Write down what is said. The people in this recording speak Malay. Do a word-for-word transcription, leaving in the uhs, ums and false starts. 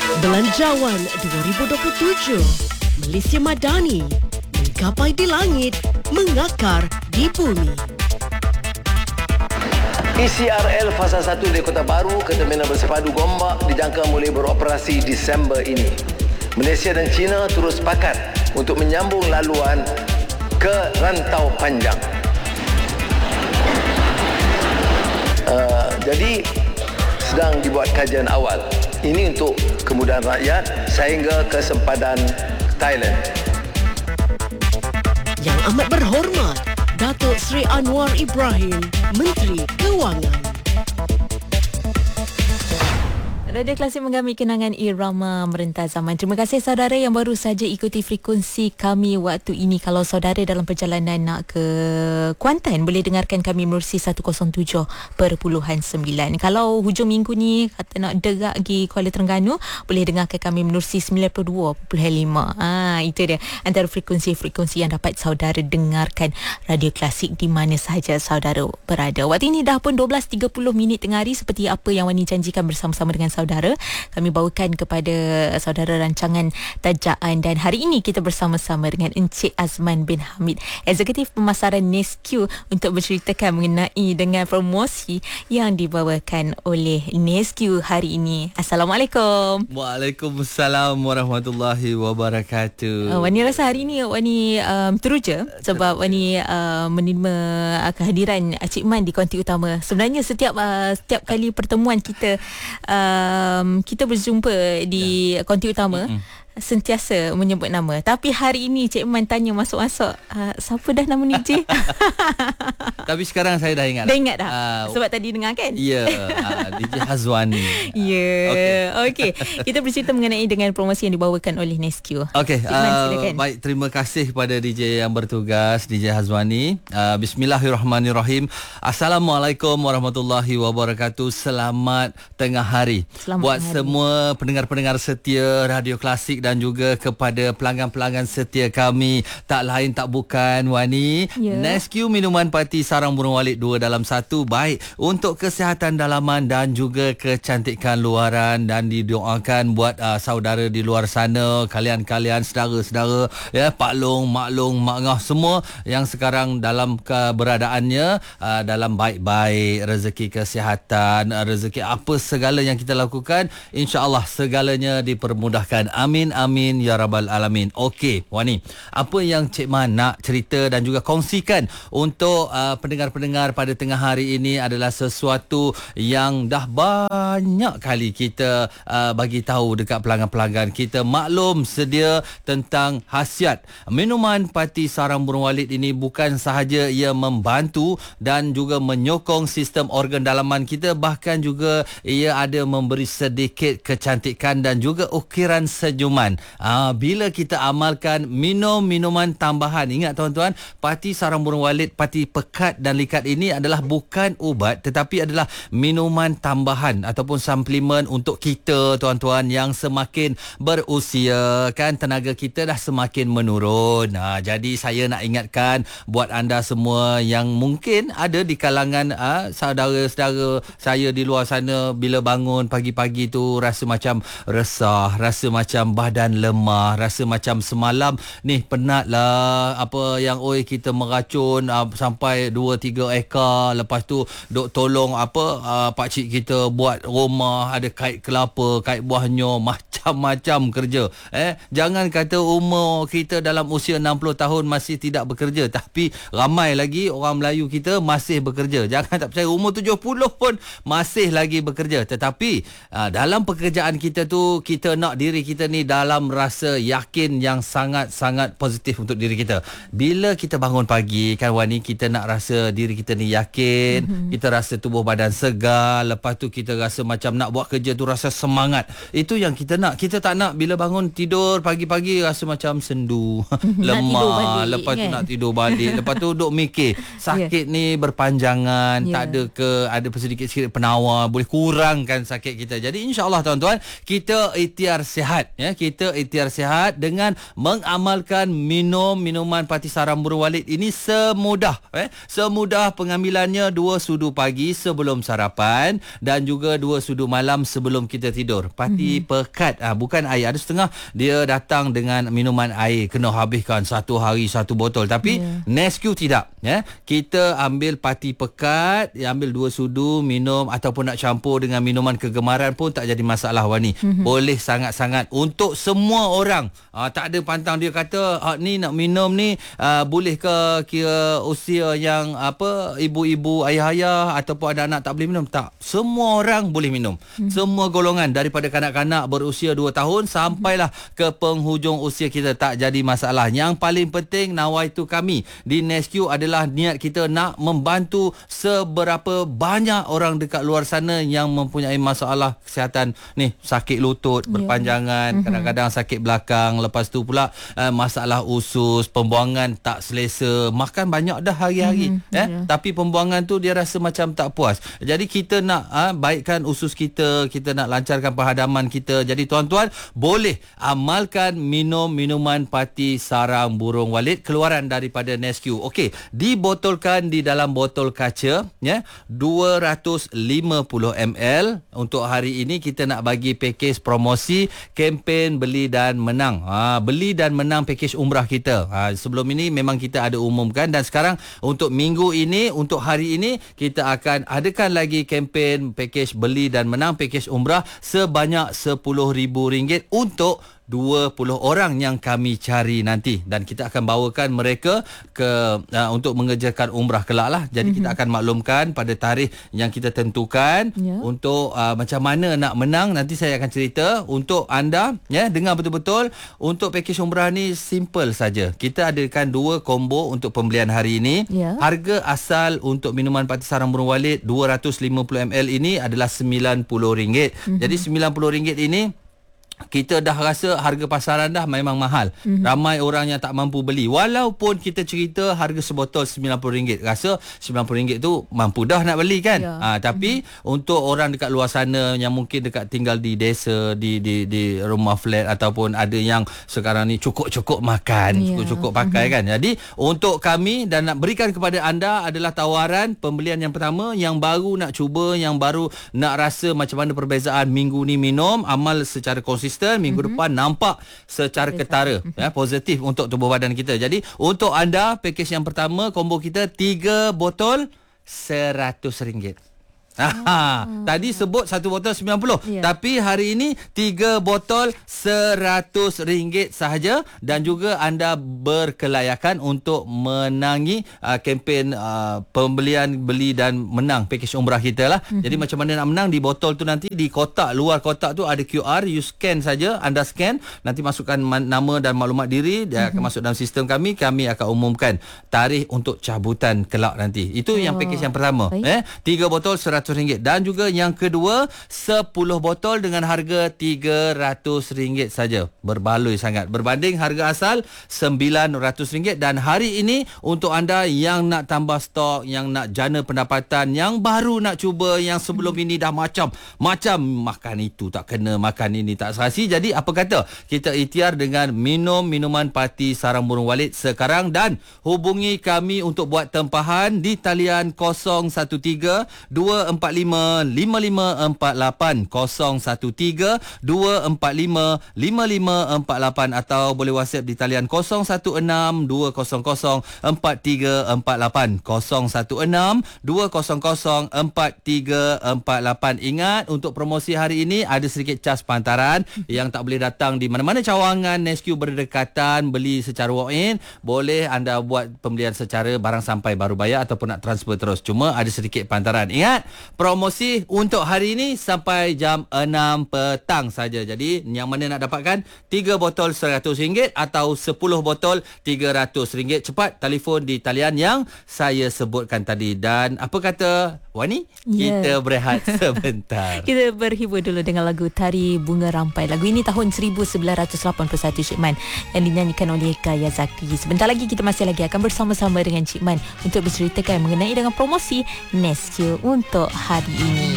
Belanjawan dua ribu dua puluh tujuh, Malaysia Madani, menggapai di langit, mengakar di bumi. E C R L Fasa satu di Kota Baru ke Terminal Bersepadu Gombak dijangka mulai beroperasi Disember ini. Malaysia dan China terus sepakat untuk menyambung laluan ke rantau panjang. Uh, jadi sedang dibuat kajian awal. Ini untuk kemudahan rakyat sehingga ke sempadan Thailand. Yang amat berhormat, Datuk Seri Anwar Ibrahim, Menteri Kewangan. Radio Klasik menggami kenangan irama merentas zaman. Terima kasih saudara yang baru saja ikuti frekuensi kami waktu ini. Kalau saudara dalam perjalanan nak ke Kuantan, boleh dengarkan kami menerusi seratus tujuh perpuluhan sembilan. Kalau hujung minggu ni kata nak derak pergi Kuala Terengganu, boleh dengarkan kami menerusi sembilan puluh dua perpuluhan lima. Ah, itu dia antara frekuensi-frekuensi yang dapat saudara dengarkan Radio Klasik di mana sahaja saudara berada. Waktu ini dah pun dua belas tiga puluh minit tengah hari. Seperti apa yang Wani janjikan bersama-sama dengan saudara, kami bawakan kepada saudara rancangan tajaan, dan hari ini kita bersama-sama dengan Encik Azman bin Hamid, Eksekutif Pemasaran Nesque, untuk berceritakan mengenai dengan promosi yang dibawakan oleh Nesque hari ini. Assalamualaikum. Waalaikumsalam warahmatullahi wabarakatuh. Uh, Wani rasa hari ini Wani um, teruja sebab Wani uh, menerima uh, kehadiran Cik Man di konti utama. Sebenarnya setiap uh, setiap kali pertemuan kita uh, Um, kita berjumpa di ya. konti utama, mm-mm, sentiasa menyebut nama. Tapi hari ini Cik Man tanya masuk-masuk, uh, siapa dah nama ni Cik? Tapi sekarang saya dah ingat. Dah ingat dah? Uh, Sebab tadi dengar kan? Ya, uh, D J Hazwani. Ya, okey. Okay. Kita bercerita mengenai dengan promosi yang dibawakan oleh Nesque. Okey, uh, baik, terima kasih kepada D J yang bertugas, D J Hazwani. Uh, Bismillahirrahmanirrahim. Assalamualaikum warahmatullahi wabarakatuh. Selamat tengah hari. Selamat buat hari. Semua pendengar-pendengar setia Radio Klasik dan juga kepada pelanggan-pelanggan setia kami, tak lain tak bukan Wani, yeah. Nesque minuman parti sarang burung walit dua dalam satu, baik untuk kesihatan dalaman dan juga kecantikan luaran, dan didoakan buat uh, saudara di luar sana, kalian-kalian saudara-saudara ya, Pak Long, Mak Long, Mak Ngah, semua yang sekarang dalam keberadaannya uh, dalam baik-baik, rezeki kesihatan, uh, rezeki apa segala yang kita lakukan, insya-Allah segalanya dipermudahkan. Amin amin ya rabbal alamin. Okey, Wani, apa yang Cik Man nak cerita dan juga kongsikan untuk uh, pendengar-pendengar pada tengah hari ini adalah sesuatu yang dah banyak kali kita uh, bagi tahu dekat pelanggan-pelanggan kita. Maklum sedia tentang khasiat minuman parti sarang burung walit ini, bukan sahaja ia membantu dan juga menyokong sistem organ dalaman kita, bahkan juga ia ada memberi sedikit kecantikan dan juga ukiran senyuman. Ah, bila kita amalkan minum minuman tambahan, ingat tuan-tuan, parti sarang burung walit, parti pekat dan likat ini adalah bukan ubat tetapi adalah minuman tambahan ataupun suplemen untuk kita tuan-tuan yang semakin berusia, kan tenaga kita dah semakin menurun. Ah, jadi saya nak ingatkan buat anda semua yang mungkin ada di kalangan ah, saudara-saudara saya di luar sana, bila bangun pagi-pagi tu rasa macam resah, rasa macam badan lemah, rasa macam semalam ni penat lah, apa yang oi kita meracun uh, sampai dua tiga ekar, lepas tu duk tolong apa uh, pak cik kita buat rumah, ada kait kelapa, kait buahnya, macam-macam kerja. Eh jangan kata umur kita dalam usia enam puluh tahun masih tidak bekerja, tapi ramai lagi orang Melayu kita masih bekerja. Jangan tak percaya, umur tujuh puluh pun masih lagi bekerja. Tetapi uh, dalam pekerjaan kita tu, kita nak diri kita ni dalam rasa yakin yang sangat-sangat positif untuk diri kita. Bila kita bangun pagi kan Wani, kita nak rasa diri kita ni yakin, mm-hmm, kita rasa tubuh badan segar, lepas tu kita rasa macam nak buat kerja tu rasa semangat. Itu yang kita nak. Kita tak nak bila bangun tidur pagi-pagi rasa macam sendu, lemah, balik, lepas kan? tu nak tidur balik, lepas tu duk mikir sakit yeah. ni berpanjangan, yeah. tak ada ke ada sedikit-sedikit penawar, boleh kurangkan sakit kita. Jadi insya-Allah tuan-tuan, kita ikhtiar sihat ya, kita ikhtiar sihat dengan mengamalkan minum minuman parti sarang burung walit ini semudah eh semudah pengambilannya dua sudu pagi sebelum sarapan dan juga dua sudu malam sebelum kita tidur. Parti mm-hmm. pekat paket, uh, bukan air. Ada setengah dia datang dengan minuman air, kena habiskan satu hari satu botol. Tapi yeah. Nesquik tidak. Ya, kita ambil parti pekat, ambil dua sudu minum ataupun nak campur dengan minuman kegemaran pun tak jadi masalah Wani. Mm-hmm. Boleh sangat-sangat untuk semua orang. Uh, tak ada pantang dia kata ah, ni nak minum ni uh, boleh ke kira usia yang apa ibu-ibu, ayah-ayah ataupun anak-anak tak boleh minum. Tak, semua orang boleh minum. Mm-hmm. Semua golongan daripada kanak-kanak berusia dua tahun sampailah ke penghujung usia kita tak jadi masalah. Yang paling penting nawaitu kami di Nesquik adalah niat kita nak membantu seberapa banyak orang dekat luar sana yang mempunyai masalah kesihatan ni, sakit lutut berpanjangan, yeah. kadang-kadang sakit belakang, lepas tu pula uh, masalah usus, pembuangan tak selesa, makan banyak dah hari-hari mm-hmm. eh yeah. tapi pembuangan tu dia rasa macam tak puas. Jadi kita nak uh, baikkan usus kita, kita nak lancarkan penghadaman kita. Jadi tuan-tuan boleh amalkan minum minuman parti sarang burung walit keluaran daripada Nesquik. Okey, dibotolkan di dalam botol kaca ya, dua ratus lima puluh mililiter. Untuk hari ini kita nak bagi pakej promosi kempen beli dan menang. Ha, beli dan menang pakej umrah kita. Ha, sebelum ini memang kita ada umumkan dan sekarang untuk minggu ini, untuk hari ini kita akan adakan lagi kempen pakej beli dan menang pakej umrah sebanyak sepuluh ribu ringgit untuk dua puluh orang yang kami cari nanti, dan kita akan bawakan mereka ke uh, untuk mengerjakan umrah kelak lah. Jadi mm-hmm. kita akan maklumkan pada tarikh yang kita tentukan yeah. untuk uh, macam mana nak menang. Nanti saya akan cerita untuk anda ya, dengar betul-betul. Untuk pakej umrah ni simple saja. Kita adakan dua combo untuk pembelian hari ini. Yeah. Harga asal untuk minuman parti sarang burung walit dua ratus lima puluh mililiter ini adalah sembilan puluh ringgit. Mm-hmm. Jadi sembilan puluh ringgit ini kita dah rasa harga pasaran dah memang mahal. Mm-hmm. Ramai orang yang tak mampu beli. Walaupun kita cerita harga sebotol sembilan puluh ringgit. Rasa sembilan puluh ringgit tu mampu dah nak beli kan. Yeah. Ha, tapi mm-hmm. untuk orang dekat luar sana yang mungkin dekat tinggal di desa, di di di rumah flat, ataupun ada yang sekarang ni cukup-cukup makan, yeah. cukup-cukup pakai mm-hmm. kan. Jadi untuk kami dan nak berikan kepada anda adalah tawaran pembelian yang pertama, yang baru nak cuba, yang baru nak rasa macam mana perbezaan minggu ni minum, amal secara konsisten. Minggu mm-hmm. depan nampak secara ketara mm-hmm. ya, positif untuk tubuh badan kita. Jadi untuk anda pakej yang pertama, combo kita tiga botol seratus ringgit. Ha, oh. Tadi sebut satu botol sembilan puluh, yeah. tapi hari ini tiga botol seratus ringgit sahaja, dan juga anda berkelayakan untuk menangi uh, kempen uh, pembelian beli dan menang pakej umrah kita lah. Mm-hmm. Jadi macam mana nak menang, di botol tu nanti di kotak, luar kotak tu ada Q R, you scan saja, anda scan, nanti masukkan nama dan maklumat diri, dia mm-hmm. akan masuk dalam sistem kami, kami akan umumkan tarikh untuk cabutan kelak nanti. Itu oh. yang pakej yang pertama. Eh, tiga botol seratus ringgit. Dan juga yang kedua, sepuluh botol dengan harga tiga ratus ringgit saja. Berbaloi sangat berbanding harga asal sembilan ratus ringgit. Dan hari ini untuk anda yang nak tambah stok, yang nak jana pendapatan, yang baru nak cuba, yang sebelum ini dah macam macam makan itu tak kena, makan ini tak serasi. Jadi apa kata kita ikhtiar dengan minum minuman parti sarang burung walit sekarang, dan hubungi kami untuk buat tempahan di talian kosong satu tiga dua empat lima lima lima empat lapan, kosong satu tiga dua empat lima lima lima empat lapan, atau boleh WhatsApp di talian kosong satu enam dua kosong kosong empat tiga empat lapan, kosong satu enam dua kosong kosong empat tiga empat lapan. Ingat, untuk promosi hari ini ada sedikit cas pantaran yang tak boleh datang di mana-mana cawangan Nesquik berdekatan. Beli secara walk-in, boleh anda buat pembelian secara barang sampai baru bayar ataupun nak transfer terus. Cuma ada sedikit pantaran. Ingat, promosi untuk hari ini sampai jam enam petang saja. Jadi yang mana nak dapatkan tiga botol seratus ringgit atau sepuluh botol tiga ratus ringgit, cepat telefon di talian yang saya sebutkan tadi. Dan apa kata Wani? Yeah. Kita berehat sebentar. Kita berhibur dulu dengan lagu Tari Bunga Rampai. Lagu ini tahun seribu sembilan ratus lapan puluh satu, Cik Man, yang dinyanyikan oleh Kaya Zaki. Sebentar lagi kita masih lagi akan bersama-sama dengan Cik Man untuk berceritakan mengenai dengan promosi Nesquik untuk hari ini.